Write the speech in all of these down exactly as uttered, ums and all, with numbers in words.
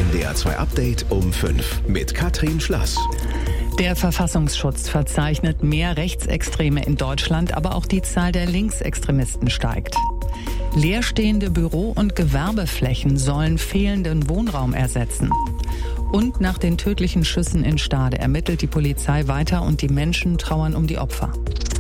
N D R zwei Update um fünf mit Katrin Schlass. Der Verfassungsschutz verzeichnet mehr Rechtsextreme in Deutschland, aber auch die Zahl der Linksextremisten steigt. Leerstehende Büro- und Gewerbeflächen sollen fehlenden Wohnraum ersetzen. Und nach den tödlichen Schüssen in Stade ermittelt die Polizei weiter und die Menschen trauern um die Opfer.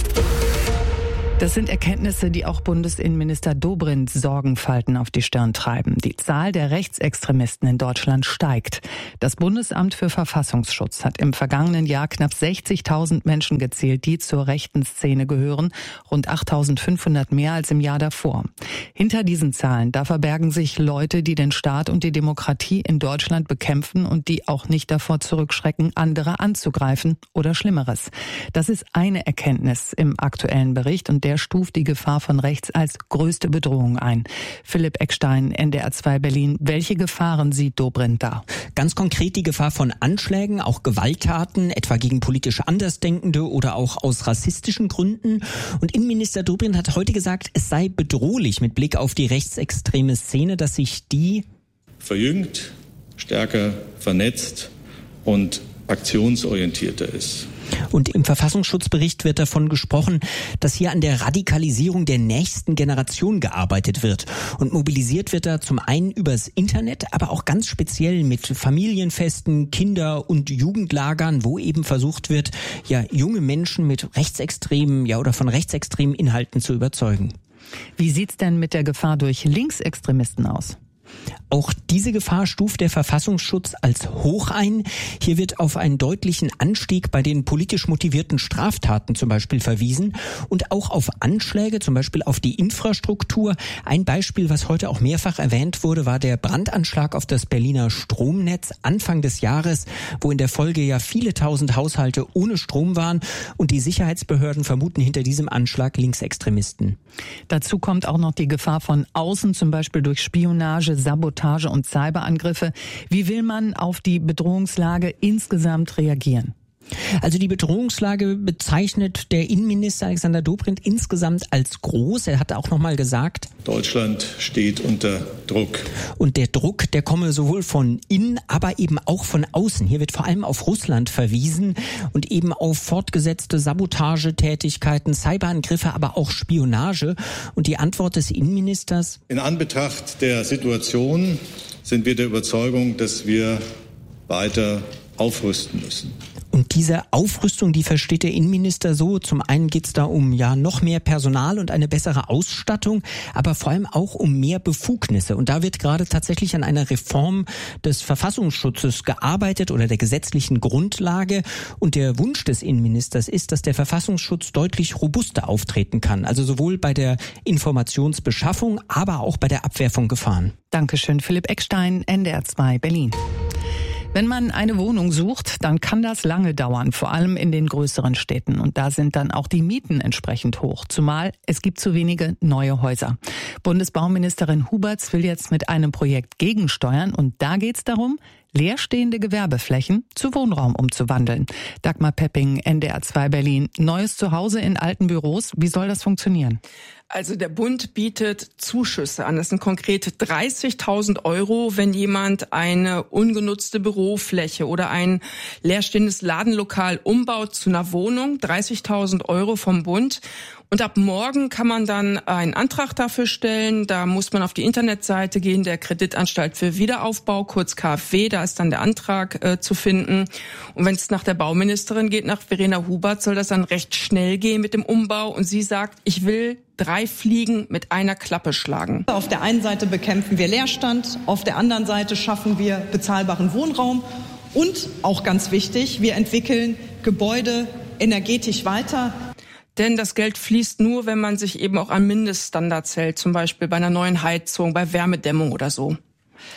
Das sind Erkenntnisse, die auch Bundesinnenminister Dobrindt Sorgenfalten auf die Stirn treiben. Die Zahl der Rechtsextremisten in Deutschland steigt. Das Bundesamt für Verfassungsschutz hat im vergangenen Jahr knapp sechzigtausend Menschen gezählt, die zur rechten Szene gehören, rund achttausendfünfhundert mehr als im Jahr davor. Hinter diesen Zahlen, da verbergen sich Leute, die den Staat und die Demokratie in Deutschland bekämpfen und die auch nicht davor zurückschrecken, andere anzugreifen oder Schlimmeres. Das ist eine Erkenntnis im aktuellen Bericht und der stuft die Gefahr von rechts als größte Bedrohung ein. Philipp Eckstein, N D R zwei Berlin. Welche Gefahren sieht Dobrindt da? Ganz konkret die Gefahr von Anschlägen, auch Gewalttaten, etwa gegen politisch Andersdenkende oder auch aus rassistischen Gründen. Und Innenminister Dobrindt hat heute gesagt, es sei bedrohlich mit Blick auf die rechtsextreme Szene, dass sich die verjüngt, stärker vernetzt und aktionsorientierter ist. Und im Verfassungsschutzbericht wird davon gesprochen, dass hier an der Radikalisierung der nächsten Generation gearbeitet wird. Und mobilisiert wird da zum einen übers Internet, aber auch ganz speziell mit Familienfesten, Kinder- und Jugendlagern, wo eben versucht wird, ja, junge Menschen mit rechtsextremen, ja, oder von rechtsextremen Inhalten zu überzeugen. Wie sieht's denn mit der Gefahr durch Linksextremisten aus? Auch diese Gefahr stuft der Verfassungsschutz als hoch ein. Hier wird auf einen deutlichen Anstieg bei den politisch motivierten Straftaten zum Beispiel verwiesen und auch auf Anschläge, zum Beispiel auf die Infrastruktur. Ein Beispiel, was heute auch mehrfach erwähnt wurde, war der Brandanschlag auf das Berliner Stromnetz Anfang des Jahres, wo in der Folge ja viele tausend Haushalte ohne Strom waren und die Sicherheitsbehörden vermuten hinter diesem Anschlag Linksextremisten. Dazu kommt auch noch die Gefahr von außen, zum Beispiel durch Spionage, Sabotage und Cyberangriffe. Wie will man auf die Bedrohungslage insgesamt reagieren? Also die Bedrohungslage bezeichnet der Innenminister Alexander Dobrindt insgesamt als groß. Er hat auch nochmal gesagt, Deutschland steht unter Druck. Und der Druck, der komme sowohl von innen, aber eben auch von außen. Hier wird vor allem auf Russland verwiesen und eben auf fortgesetzte Sabotagetätigkeiten, Cyberangriffe, aber auch Spionage. Und die Antwort des Innenministers: In Anbetracht der Situation sind wir der Überzeugung, dass wir weiter aufrüsten müssen. Und diese Aufrüstung, die versteht der Innenminister so. Zum einen geht es da um ja noch mehr Personal und eine bessere Ausstattung, aber vor allem auch um mehr Befugnisse. Und da wird gerade tatsächlich an einer Reform des Verfassungsschutzes gearbeitet oder der gesetzlichen Grundlage. Und der Wunsch des Innenministers ist, dass der Verfassungsschutz deutlich robuster auftreten kann. Also sowohl bei der Informationsbeschaffung, aber auch bei der Abwehr von Gefahren. Dankeschön, Philipp Eckstein, N D R zwei Berlin. Wenn man eine Wohnung sucht, dann kann das lange dauern, vor allem in den größeren Städten. Und da sind dann auch die Mieten entsprechend hoch, zumal es gibt zu wenige neue Häuser. Bundesbauministerin Huberts will jetzt mit einem Projekt gegensteuern und da geht es darum, leerstehende Gewerbeflächen zu Wohnraum umzuwandeln. Dagmar Pepping, N D R zwei Berlin. Neues Zuhause in alten Büros, wie soll das funktionieren? Also der Bund bietet Zuschüsse an. Das sind konkret dreißigtausend Euro, wenn jemand eine ungenutzte Bürofläche oder ein leerstehendes Ladenlokal umbaut zu einer Wohnung. dreißigtausend Euro vom Bund. Und ab morgen kann man dann einen Antrag dafür stellen. Da muss man auf die Internetseite gehen, der Kreditanstalt für Wiederaufbau, kurz K f W. Da ist dann der Antrag äh, zu finden. Und wenn es nach der Bauministerin geht, nach Verena Hubert, soll das dann recht schnell gehen mit dem Umbau. Und sie sagt, ich will drei Fliegen mit einer Klappe schlagen. Auf der einen Seite bekämpfen wir Leerstand, auf der anderen Seite schaffen wir bezahlbaren Wohnraum und, auch ganz wichtig, wir entwickeln Gebäude energetisch weiter. Denn das Geld fließt nur, wenn man sich eben auch an Mindeststandards hält, zum Beispiel bei einer neuen Heizung, bei Wärmedämmung oder so.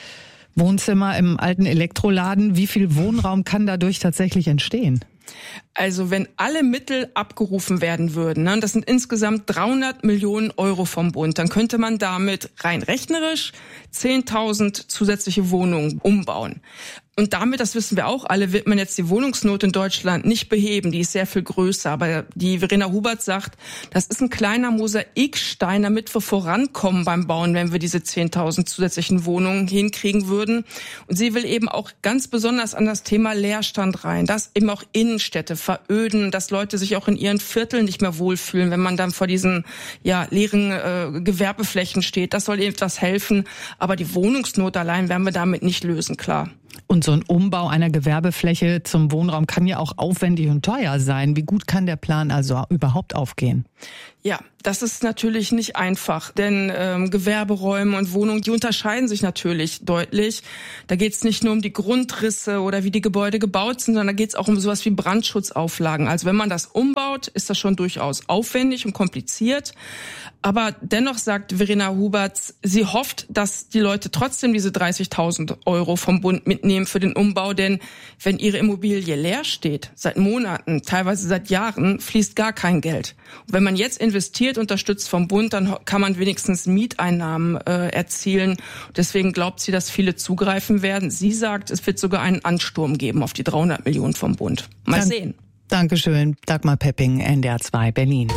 Wohnzimmer im alten Elektroladen, wie viel Wohnraum kann dadurch tatsächlich entstehen? Also wenn alle Mittel abgerufen werden würden, ne, das sind insgesamt dreihundert Millionen Euro vom Bund, dann könnte man damit rein rechnerisch zehntausend zusätzliche Wohnungen umbauen. Und damit, das wissen wir auch alle, wird man jetzt die Wohnungsnot in Deutschland nicht beheben. Die ist sehr viel größer. Aber die Verena Hubert sagt, das ist ein kleiner Mosaikstein, damit wir vorankommen beim Bauen, wenn wir diese zehntausend zusätzlichen Wohnungen hinkriegen würden. Und sie will eben auch ganz besonders an das Thema Leerstand rein, dass eben auch Innenstädte veröden, dass Leute sich auch in ihren Vierteln nicht mehr wohlfühlen, wenn man dann vor diesen ja leeren äh, Gewerbeflächen steht. Das soll etwas helfen. Aber die Wohnungsnot allein werden wir damit nicht lösen, klar. Und so ein Umbau einer Gewerbefläche zum Wohnraum kann ja auch aufwendig und teuer sein. Wie gut kann der Plan also überhaupt aufgehen? Ja, das ist natürlich nicht einfach, denn ähm, Gewerberäume und Wohnungen, die unterscheiden sich natürlich deutlich. Da geht es nicht nur um die Grundrisse oder wie die Gebäude gebaut sind, sondern da geht es auch um sowas wie Brandschutzauflagen. Also wenn man das umbaut, ist das schon durchaus aufwendig und kompliziert. Aber dennoch sagt Verena Hubert, sie hofft, dass die Leute trotzdem diese dreißigtausend Euro vom Bund mitnehmen für den Umbau. Denn wenn ihre Immobilie leer steht, seit Monaten, teilweise seit Jahren, fließt gar kein Geld. Und wenn man jetzt investiert, unterstützt vom Bund, dann kann man wenigstens Mieteinnahmen äh, erzielen. Deswegen glaubt sie, dass viele zugreifen werden. Sie sagt, es wird sogar einen Ansturm geben auf die dreihundert Millionen vom Bund. Mal Dank, sehen. Dankeschön, Dagmar Pepping, N D R zwei Berlin.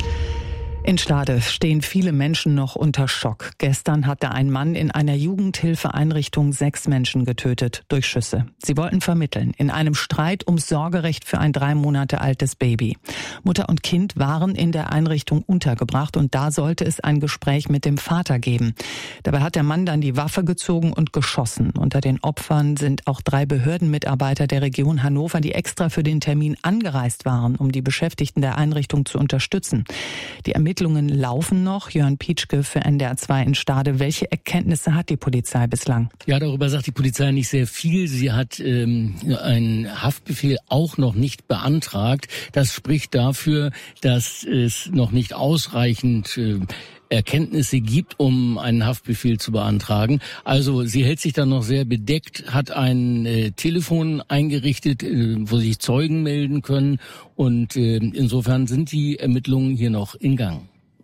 In Stade stehen viele Menschen noch unter Schock. Gestern hatte ein Mann in einer Jugendhilfeeinrichtung sechs Menschen getötet durch Schüsse. Sie wollten vermitteln in einem Streit ums Sorgerecht für ein drei Monate altes Baby. Mutter und Kind waren in der Einrichtung untergebracht und da sollte es ein Gespräch mit dem Vater geben. Dabei hat der Mann dann die Waffe gezogen und geschossen. Unter den Opfern sind auch drei Behördenmitarbeiter der Region Hannover, die extra für den Termin angereist waren, um die Beschäftigten der Einrichtung zu unterstützen. Die Ermittlungen laufen noch. Jörn Pietschke für N D R zwei in Stade. Welche Erkenntnisse hat die Polizei bislang? Ja, darüber sagt die Polizei nicht sehr viel. Sie hat ähm, einen Haftbefehl auch noch nicht beantragt. Das spricht dafür, dass es noch nicht ausreichend äh, Erkenntnisse gibt, um einen Haftbefehl zu beantragen. Also sie hält sich dann noch sehr bedeckt, hat ein äh, Telefon eingerichtet, äh, wo sich Zeugen melden können und äh, insofern sind die Ermittlungen hier noch in Gang.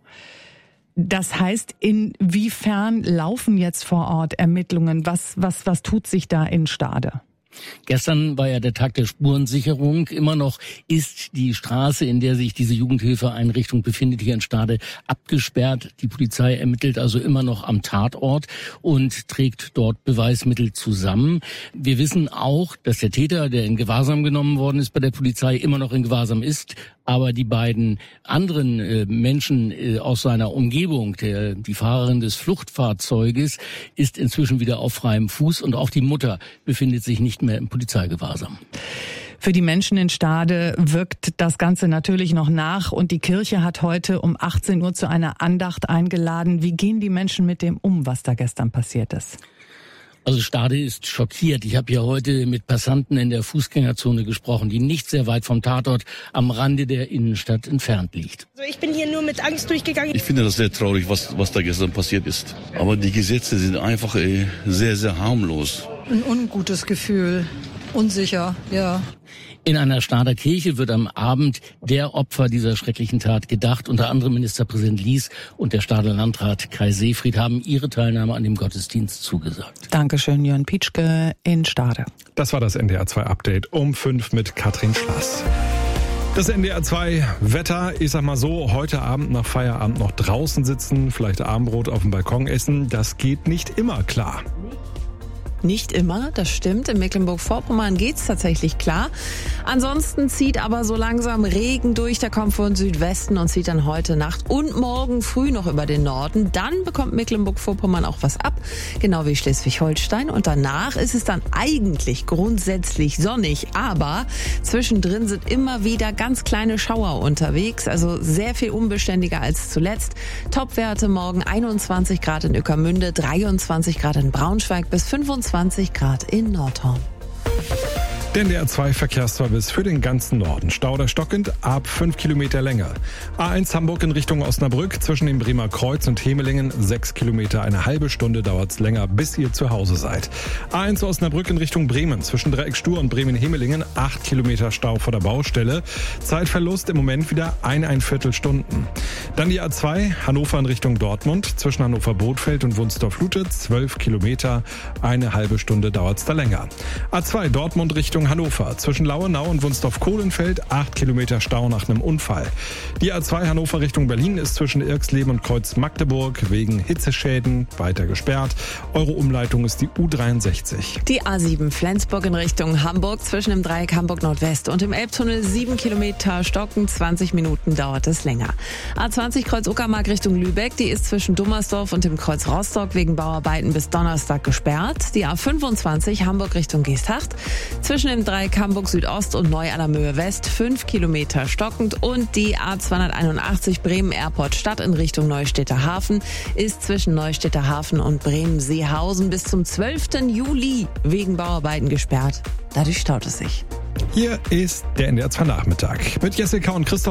Das heißt, inwiefern laufen jetzt vor Ort Ermittlungen? Was, was, was tut sich da in Stade? Gestern war ja der Tag der Spurensicherung. Immer noch ist die Straße, in der sich diese Jugendhilfeeinrichtung befindet, hier in Stade, abgesperrt. Die Polizei ermittelt also immer noch am Tatort und trägt dort Beweismittel zusammen. Wir wissen auch, dass der Täter, der in Gewahrsam genommen worden ist bei der Polizei, immer noch in Gewahrsam ist. Aber die beiden anderen äh, Menschen äh, aus seiner Umgebung, der, die Fahrerin des Fluchtfahrzeuges, ist inzwischen wieder auf freiem Fuß und auch die Mutter befindet sich nicht mehr im Polizeigewahrsam. Für die Menschen in Stade wirkt das Ganze natürlich noch nach und die Kirche hat heute um achtzehn Uhr zu einer Andacht eingeladen. Wie gehen die Menschen mit dem um, was da gestern passiert ist? Also Stade ist schockiert. Ich habe ja heute mit Passanten in der Fußgängerzone gesprochen, die nicht sehr weit vom Tatort am Rande der Innenstadt entfernt liegt. Also ich bin hier nur mit Angst durchgegangen. Ich finde das sehr traurig, was, was da gestern passiert ist. Aber die Gesetze sind einfach ey, sehr, sehr harmlos. Ein ungutes Gefühl, unsicher, ja. In einer Stader Kirche wird am Abend der Opfer dieser schrecklichen Tat gedacht. Unter anderem Ministerpräsident Lies und der Stader Landrat Kai Seefried haben ihre Teilnahme an dem Gottesdienst zugesagt. Dankeschön, Jörn Pietschke in Stade. Das war das N D R zwei Update um fünf mit Katrin Schlass. Das N D R zwei Wetter, ich sag mal so, heute Abend nach Feierabend noch draußen sitzen, vielleicht Abendbrot auf dem Balkon essen, das geht nicht immer klar. Nicht immer, das stimmt. In Mecklenburg-Vorpommern geht's tatsächlich klar. Ansonsten zieht aber so langsam Regen durch. Der kommt von Südwesten und zieht dann heute Nacht und morgen früh noch über den Norden. Dann bekommt Mecklenburg-Vorpommern auch was ab, genau wie Schleswig-Holstein. Und danach ist es dann eigentlich grundsätzlich sonnig. Aber zwischendrin sind immer wieder ganz kleine Schauer unterwegs. Also sehr viel unbeständiger als zuletzt. Topwerte morgen einundzwanzig Grad in Ueckermünde, dreiundzwanzig Grad in Braunschweig bis fünfundzwanzig Grad in Nordhorn. Der N D R zwei Verkehrsservice für den ganzen Norden. Stauder stockend ab fünf Kilometer Länge. A eins Hamburg in Richtung Osnabrück zwischen dem Bremer Kreuz und Hemelingen sechs Kilometer. Eine halbe Stunde dauert's länger, bis ihr zu Hause seid. A eins Osnabrück in Richtung Bremen zwischen Dreieckstuhr und Bremen-Hemelingen acht Kilometer Stau vor der Baustelle. Zeitverlust im Moment wieder eineinviertel Stunden. Dann die A zwei Hannover in Richtung Dortmund zwischen Hannover-Bothfeld und Wunstorf-Lute zwölf Kilometer. Eine halbe Stunde dauert's da länger. A zwei Dortmund Richtung Hannover zwischen Lauenau und Wunstorf-Kohlenfeld acht Kilometer Stau nach einem Unfall. Die A zwei Hannover Richtung Berlin ist zwischen Irxleben und Kreuz Magdeburg wegen Hitzeschäden weiter gesperrt. Eure Umleitung ist die U dreiundsechzig. Die A sieben Flensburg in Richtung Hamburg zwischen dem Dreieck Hamburg Nordwest und dem Elbtunnel sieben Kilometer stocken, zwanzig Minuten dauert es länger. A zwanzig Kreuz Uckermark Richtung Lübeck, die ist zwischen Dummersdorf und dem Kreuz Rostock wegen Bauarbeiten bis Donnerstag gesperrt. Die A fünfundzwanzig Hamburg Richtung Geesthacht zwischen dem Dreieck Hamburg Südost und Neu-Allermöhe West fünf Kilometer stockend und die A zweihunderteinundachtzig Bremen Airport Stadt in Richtung Neustädter Hafen ist zwischen Neustädter Hafen und Bremen-Seehausen bis zum zwölften Juli wegen Bauarbeiten gesperrt. Dadurch staut es sich. Hier ist der N D R zwei Nachmittag mit Jessica und Christoph.